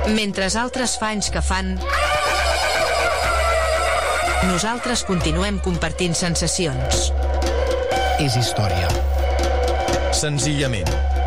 Mentre altres fa anys que fan, nosaltres continuem compartint sensacions. És història. Senzillament.